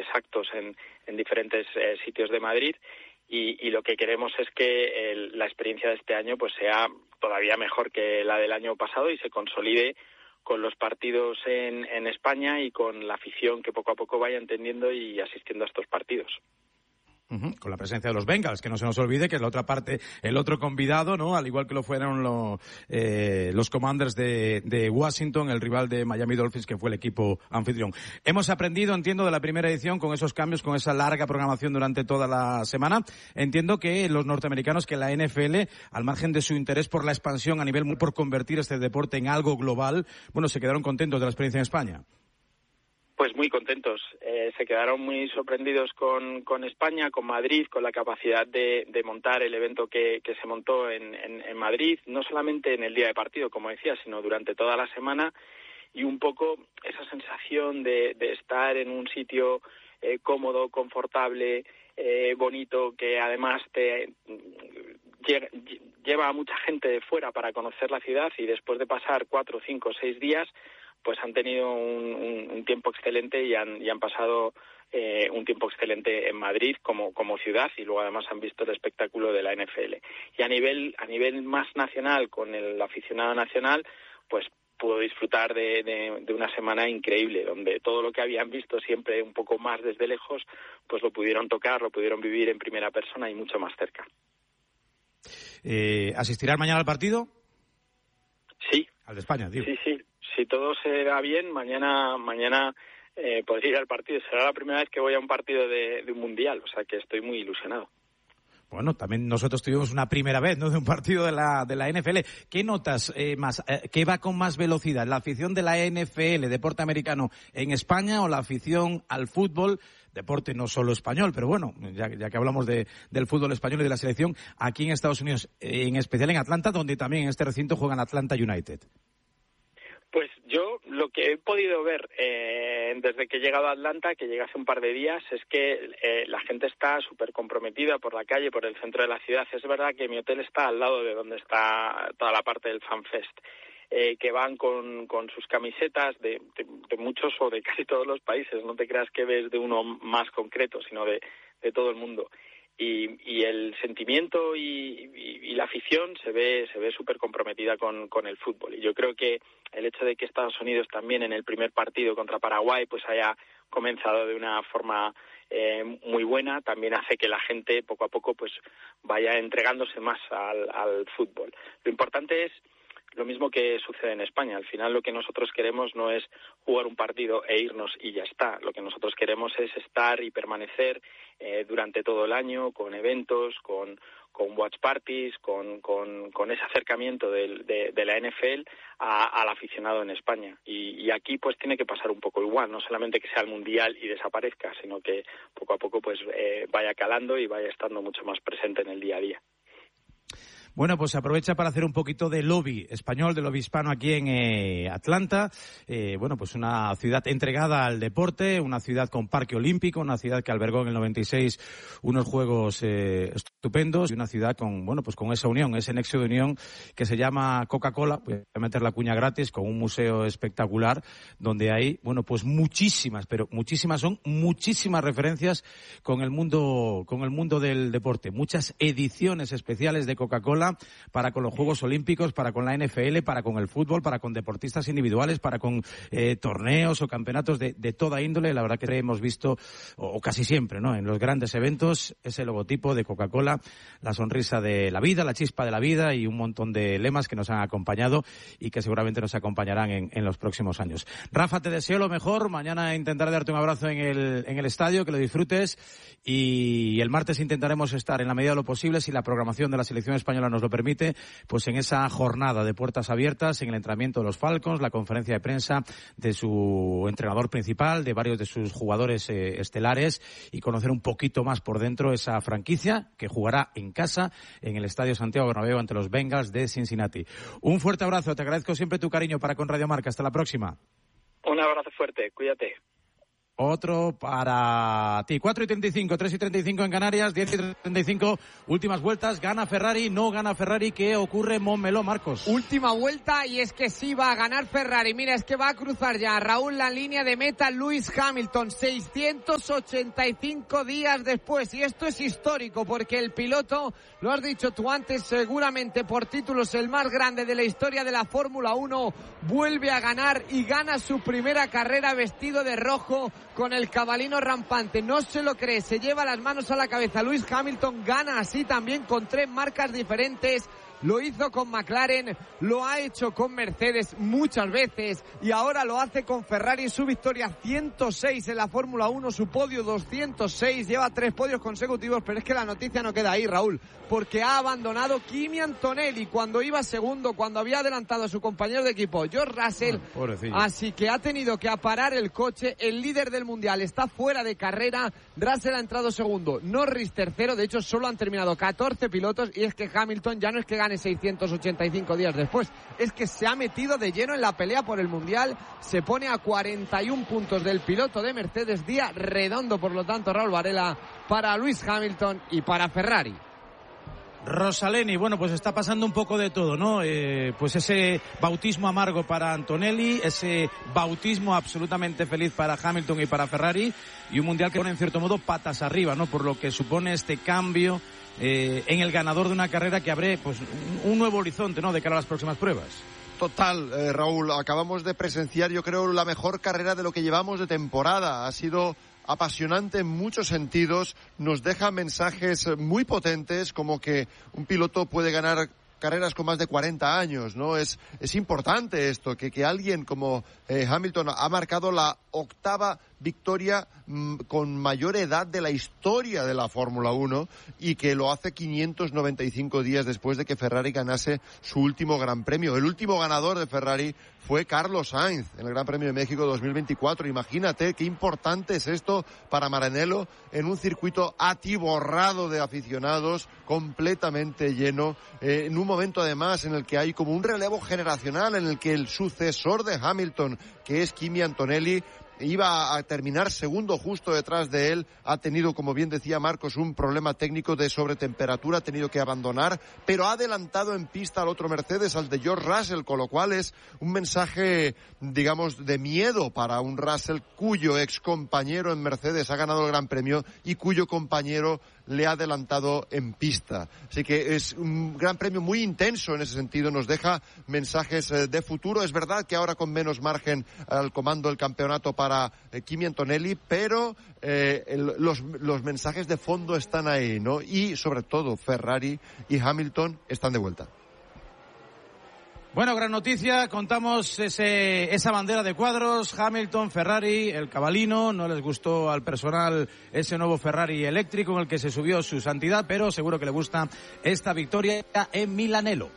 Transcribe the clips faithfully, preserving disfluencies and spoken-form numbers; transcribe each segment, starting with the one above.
actos en, en diferentes eh, sitios de Madrid. Y, y lo que queremos es que el, la experiencia de este año pues sea todavía mejor que la del año pasado y se consolide con los partidos en, en España y con la afición que poco a poco vaya entendiendo y asistiendo a estos partidos. Uh-huh. Con la presencia de los Bengals, que no se nos olvide que es la otra parte, el otro convidado, ¿no? Al igual que lo fueron lo, eh, los Commanders de, de Washington, el rival de Miami Dolphins, que fue el equipo anfitrión. Hemos aprendido, entiendo, de la primera edición con esos cambios, con esa larga programación durante toda la semana. Entiendo que los norteamericanos, que la N F L, al margen de su interés por la expansión a nivel, por convertir este deporte en algo global, bueno, se quedaron contentos de la experiencia en España. Pues muy contentos. Eh, se quedaron muy sorprendidos con, con España, con Madrid, con la capacidad de, de montar el evento que, que se montó en, en, en Madrid, no solamente en el día de partido, como decía, sino durante toda la semana, y un poco esa sensación de, de estar en un sitio eh, cómodo, confortable, eh, bonito, que además te lle, lleva a mucha gente de fuera para conocer la ciudad, y después de pasar cuatro, cinco, seis días, pues han tenido un, un, un tiempo excelente y han, y han pasado eh, un tiempo excelente en Madrid como, como ciudad, y luego además han visto el espectáculo de la N F L. Y a nivel, a nivel más nacional, con el aficionado nacional, pues pudo disfrutar de, de, de una semana increíble, donde todo lo que habían visto siempre un poco más desde lejos, pues lo pudieron tocar, lo pudieron vivir en primera persona y mucho más cerca. Eh, ¿Asistirás mañana al partido? Sí. Al de España, digo. Sí, sí. Si todo se da bien, mañana mañana eh, podré ir al partido. Será la primera vez que voy a un partido de, de un mundial, o sea que estoy muy ilusionado. Bueno, también nosotros tuvimos una primera vez, ¿no?, de un partido de la de la N F L. ¿Qué notas eh, más? Eh, ¿Qué va con más velocidad? ¿La afición de la N F L, deporte americano, en España, o la afición al fútbol, deporte no solo español, pero bueno, ya, ya que hablamos de, del fútbol español y de la selección, aquí en Estados Unidos, en especial en Atlanta, donde también en este recinto juegan Atlanta United? Pues yo lo que he podido ver eh, desde que he llegado a Atlanta, que llegué hace un par de días, es que eh, la gente está súper comprometida por la calle, por el centro de la ciudad. Es verdad que mi hotel está al lado de donde está toda la parte del FanFest, eh, que van con, con sus camisetas de, de, de muchos o de casi todos los países. No te creas que ves de uno más concreto, sino de, de todo el mundo. Y, y el sentimiento y, y, y la afición se ve se ve súper comprometida con, con el fútbol. Y yo creo que el hecho de que Estados Unidos también en el primer partido contra Paraguay pues haya comenzado de una forma eh, muy buena, también hace que la gente poco a poco pues vaya entregándose más al, al fútbol. Lo importante es lo mismo que sucede en España. Al final lo que nosotros queremos no es jugar un partido e irnos y ya está. Lo que nosotros queremos es estar y permanecer eh, durante todo el año con eventos, con, con watch parties, con, con, con ese acercamiento de, de, de la N F L a, al aficionado en España. Y, y aquí pues tiene que pasar un poco igual, no solamente que sea el mundial y desaparezca, sino que poco a poco pues eh, vaya calando y vaya estando mucho más presente en el día a día. Bueno, pues aprovecha para hacer un poquito de lobby español, de lobby hispano aquí en eh, Atlanta. Eh, bueno, pues una ciudad entregada al deporte, una ciudad con parque olímpico, una ciudad que albergó en el noventa y seis unos juegos eh, estupendos, y una ciudad con, bueno, pues con esa unión, ese nexo de unión que se llama Coca-Cola. Voy a meter la cuña gratis, con un museo espectacular donde hay, bueno, pues muchísimas, pero muchísimas son muchísimas referencias con el mundo, con el mundo del deporte. Muchas ediciones especiales de Coca-Cola para con los Juegos Olímpicos, para con la N F L, para con el fútbol, para con deportistas individuales, para con eh, torneos o campeonatos de, de toda índole. La verdad que hemos visto, o, o casi siempre, ¿no?, en los grandes eventos, ese logotipo de Coca-Cola, la sonrisa de la vida, la chispa de la vida, y un montón de lemas que nos han acompañado y que seguramente nos acompañarán en, en los próximos años. Rafa, te deseo lo mejor. Mañana intentaré darte un abrazo en el, en el estadio, que lo disfrutes, y el martes intentaremos estar en la medida de lo posible, si la programación de la selección española nos lo permite, pues en esa jornada de puertas abiertas, en el entrenamiento de los Falcons, la conferencia de prensa de su entrenador principal, de varios de sus jugadores eh, estelares, y conocer un poquito más por dentro esa franquicia que jugará en casa en el Estadio Santiago Bernabéu ante los Bengals de Cincinnati. Un fuerte abrazo, te agradezco siempre tu cariño para con Radio Marca. Hasta la próxima. Un abrazo fuerte, cuídate. Otro para ti. cuatro y treinta y cinco, tres y treinta y cinco en Canarias, diez y treinta y cinco, últimas vueltas. Gana Ferrari, no gana Ferrari. ¿Qué ocurre en Montmeló, Marcos? Última vuelta y es que sí va a ganar Ferrari. Mira, es que va a cruzar ya Raúl la línea de meta Lewis Hamilton, seiscientos ochenta y cinco días después. Y esto es histórico porque el piloto, lo has dicho tú antes, seguramente por títulos el más grande de la historia de la Fórmula uno, vuelve a ganar y gana su primera carrera vestido de rojo con el cabalino rampante. No se lo cree, se lleva las manos a la cabeza. Lewis Hamilton gana así también con tres marcas diferentes. Lo hizo con McLaren, lo ha hecho con Mercedes muchas veces y ahora lo hace con Ferrari. Su victoria ciento seis en la Fórmula uno, su podio doscientos seis, lleva tres podios consecutivos, pero es que la noticia no queda ahí, Raúl, porque ha abandonado Kimi Antonelli cuando iba segundo, cuando había adelantado a su compañero de equipo, George Russell. Ay, así que ha tenido que aparar el coche. El líder del mundial está fuera de carrera, Russell ha entrado segundo, Norris tercero, de hecho solo han terminado catorce pilotos y es que Hamilton ya no es que gane seiscientos ochenta y cinco días después, es que se ha metido de lleno en la pelea por el mundial, se pone a cuarenta y un puntos del piloto de Mercedes. Día redondo, por lo tanto, Raúl Varela, para Lewis Hamilton y para Ferrari. Rosaleni, bueno, pues está pasando un poco de todo, ¿no? Eh, pues ese bautismo amargo para Antonelli, ese bautismo absolutamente feliz para Hamilton y para Ferrari, y un mundial que pone en cierto modo patas arriba, ¿no? Por lo que supone este cambio eh, en el ganador de una carrera que abre pues un, un nuevo horizonte, ¿no? De cara a las próximas pruebas. Total, eh, Raúl, acabamos de presenciar, yo creo, la mejor carrera de lo que llevamos de temporada. Ha sido apasionante en muchos sentidos, nos deja mensajes muy potentes, como que un piloto puede ganar carreras con más de cuarenta años, ¿no? Es, es importante esto, que, que alguien como eh, Hamilton ha marcado la octava victoria mmm, con mayor edad de la historia de la Fórmula uno y que lo hace quinientos noventa y cinco días después de que Ferrari ganase su último Gran Premio. El último ganador de Ferrari fue Carlos Sainz en el Gran Premio de México dos mil veinticuatro. Imagínate qué importante es esto para Maranello en un circuito atiborrado de aficionados, completamente lleno, eh, en un momento además en el que hay como un relevo generacional en el que el sucesor de Hamilton, que es Kimi Antonelli, iba a terminar segundo justo detrás de él. Ha tenido, como bien decía Marcos, un problema técnico de sobretemperatura, ha tenido que abandonar, pero ha adelantado en pista al otro Mercedes, al de George Russell, con lo cual es un mensaje, digamos, de miedo para un Russell cuyo ex compañero en Mercedes ha ganado el Gran Premio y cuyo compañero le ha adelantado en pista. Así que es un Gran Premio muy intenso en ese sentido, nos deja mensajes de futuro. Es verdad que ahora con menos margen al comando del campeonato para eh, Kimi Antonelli, pero eh, el, los, los mensajes de fondo están ahí, ¿no? Y sobre todo Ferrari y Hamilton están de vuelta. Bueno, gran noticia, contamos ese, esa bandera de cuadros, Hamilton, Ferrari, el cabalino. No les gustó al personal ese nuevo Ferrari eléctrico en el que se subió su santidad, pero seguro que le gusta esta victoria en Milanello.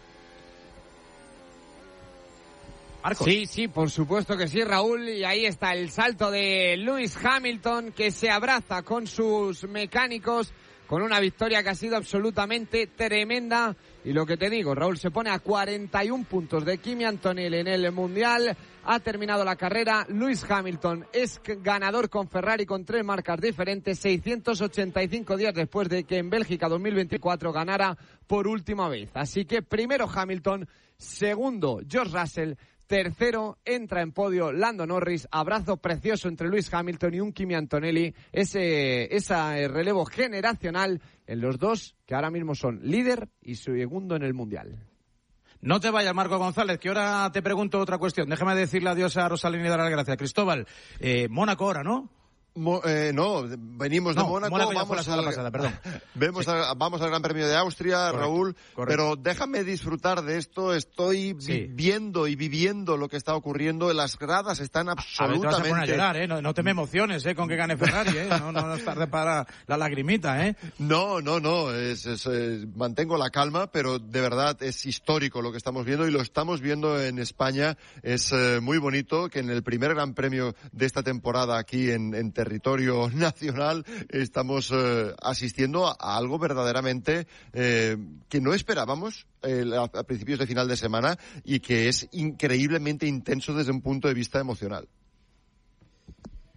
Marcos. Sí, sí, por supuesto que sí, Raúl, y ahí está el salto de Lewis Hamilton, que se abraza con sus mecánicos, con una victoria que ha sido absolutamente tremenda. Y lo que te digo, Raúl, se pone a cuarenta y un puntos de Kimi Antonelli en el Mundial. Ha terminado la carrera. Lewis Hamilton es ganador con Ferrari con tres marcas diferentes, seiscientos ochenta y cinco días después de que en Bélgica dos mil veinticuatro ganara por última vez. Así que primero Hamilton, segundo George Russell, tercero entra en podio Lando Norris. Abrazo precioso entre Lewis Hamilton y un Kimi Antonelli. Ese, ese relevo generacional en los dos que ahora mismo son líder y segundo en el Mundial. No te vayas, Marco González, que ahora te pregunto otra cuestión. Déjame decirle adiós a Rosalini y dar las gracias. Cristóbal, eh, Mónaco ahora, ¿no? Mo, eh, no, venimos de no, Mónaco, Mónaco vamos, la semana al, pasada, perdón. Vemos sí. a, vamos al Gran Premio de Austria, correcto, Raúl, correcto. Pero déjame disfrutar de esto, estoy sí. viendo y viviendo lo que está ocurriendo, las gradas están absolutamente... A ver, te vas a poner a llorar, ¿eh? No, no te me emociones, ¿eh? Con que gane Ferrari, ¿eh? No, no, no es tarde para la lagrimita, ¿eh? No, no, no, es, es, es, mantengo la calma, pero de verdad es histórico lo que estamos viendo y lo estamos viendo en España. Es eh, muy bonito que en el primer Gran Premio de esta temporada aquí en, en territorio nacional estamos eh, asistiendo a, a algo verdaderamente eh, que no esperábamos eh, a, a principios de final de semana y que es increíblemente intenso desde un punto de vista emocional.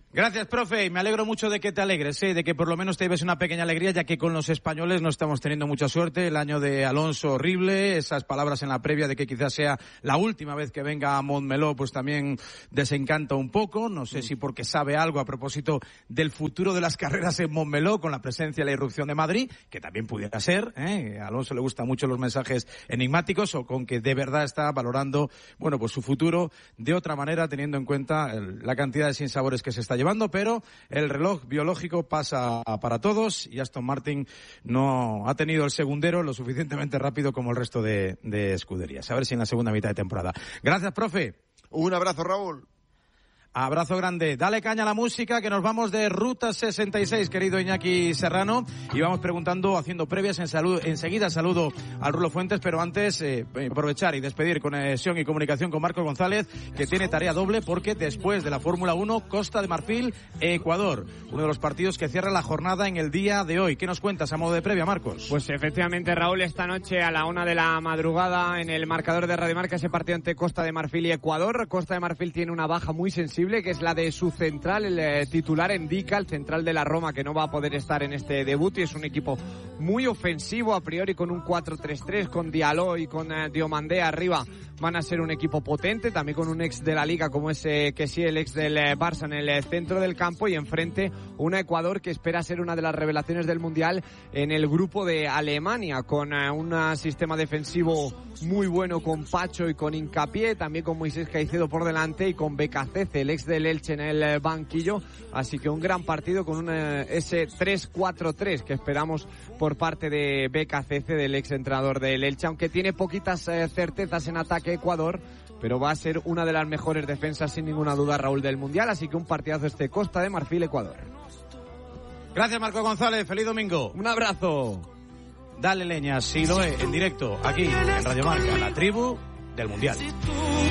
Gracias, profe, y me alegro mucho de que te alegres, ¿eh? de que por lo menos te lleves una pequeña alegría, ya que con los españoles no estamos teniendo mucha suerte. El año de Alonso horrible, esas palabras en la previa de que quizás sea la última vez que venga a Montmeló, pues también desencanta un poco. No sé si porque sabe algo a propósito del futuro de las carreras en Montmeló, con la presencia y la irrupción de Madrid, que también pudiera ser, ¿eh? A Alonso le gustan mucho los mensajes enigmáticos, o con que de verdad está valorando, bueno, pues su futuro de otra manera, teniendo en cuenta el, la cantidad de sinsabores que se está llevando. Pero el reloj biológico pasa para todos y Aston Martin no ha tenido el segundero lo suficientemente rápido como el resto de, de escuderías. A ver si en la segunda mitad de temporada. Gracias, profe. Un abrazo, Raúl. Abrazo grande. Dale caña a la música, que nos vamos de Ruta sesenta y seis, querido Iñaki Serrano. Y vamos preguntando, haciendo previas. En salud, enseguida saludo al Rulo Fuentes, pero antes eh, aprovechar y despedir conexión y comunicación con Marcos González, que tiene tarea doble, porque después de la Fórmula uno, Costa de Marfil, Ecuador. Uno de los partidos que cierra la jornada en el día de hoy. ¿Qué nos cuentas a modo de previa, Marcos? Pues efectivamente, Raúl, esta noche a la una de la madrugada en el marcador de Radio Marca, ese partido entre Costa de Marfil y Ecuador. Costa de Marfil tiene una baja muy sensible, que es la de su central, el eh, titular Indica, el central de la Roma, que no va a poder estar en este debut, y es un equipo muy ofensivo a priori, con un cuatro tres tres, con Diallo y con eh, Diomandé arriba. Van a ser un equipo potente, también con un ex de la Liga como ese que sí, el ex del eh, Barça en el eh, centro del campo, y enfrente un Ecuador que espera ser una de las revelaciones del Mundial en el grupo de Alemania, con eh, un sistema defensivo muy bueno, con Pacho y con Hincapié, también con Moisés Caicedo por delante y con Becacece, el ex del Elche, en el eh, banquillo. Así que un gran partido con un eh, ese tres cuatro tres que esperamos por parte de Becacece, del ex entrenador del Elche, aunque tiene poquitas eh, certezas en ataque Ecuador, pero va a ser una de las mejores defensas sin ninguna duda, Raúl, del Mundial. Así que un partidazo este Costa de Marfil Ecuador. Gracias, Marco González, feliz domingo. Un abrazo. Dale leña, Siloé, en directo aquí en Radio Marca, la tribu del Mundial.